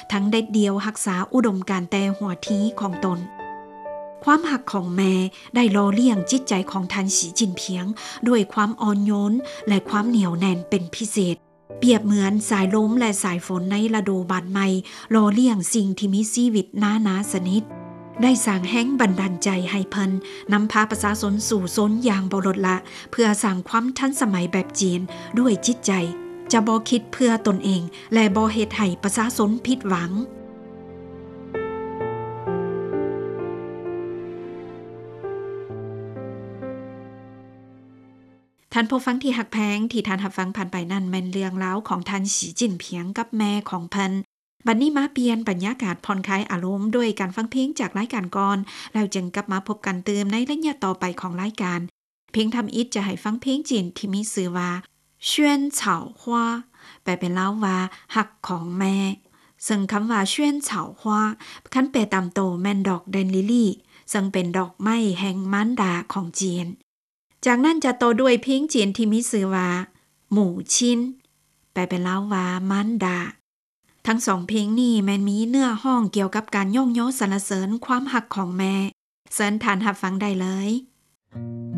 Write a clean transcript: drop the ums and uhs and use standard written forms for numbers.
ทั้งได้เดียวรักษาอุดมการณ์แต่หัวทีของตนความหักของแม่ได้หล่อเลี้ยงจิตใจของท่านสีจินเพียงด้วยความอ่อนโยนและความเหนียวแน่นเป็นพิเศษเปรียบเหมือนสายลมและสายฝนในฤดูบานใหม่หล่อเลี้ยงสิ่งที่มีชีวิตนาสนิทได้สร้างแห่งบันดาลใจให้เพิ่นนำพาประชาชนสู่ซนอย่างบ่ลดละเพื่อสร้างความทันสมัยแบบจีนด้วยจิตใจจะบ่คิดเพื่อตนเองและบ่เฮ็ดให้ประชาชนผิดหวังท่านผู้ฟังที่หักแพงที่ท่านรับฟังผ่านไปนั่นแม่นเรื่องราวของท่านสีจิ้นเพียงกับแม่ของเพิ่นบัดนี้มาเปลี่ยนบรรยากาศผ่อนคลายอารมณ์ด้วยการฟังเพลงจากรายการก่อนแล้วจึงกลับมาพบกันเติมในระยะต่อไปของรายการเพลงทำอิฐจะให้ฟังเพลงจีนที่มีชื่อว่าเช่วนเฉาฮวาแปลเป็นลาวว่าหักของแม่ซึ่งคำว่าเช่วนเฉาฮวาคันแปลตามโตแม่นดอกแดนลิลี่ซึ่งเป็นดอกไม้แห่งมารดาของจีนจากนั้นจะโตด้วยเพลงจีนที่มีชื่อว่าหมู่ชินแปลเป็นลาวว่ามารดาทั้งสองเพลงนี้แม้นมีเนื้อห้องเกี่ยวกับการย่องย่อสรรเสริญความหักของแม่เชิญท่านรับฟังได้เลย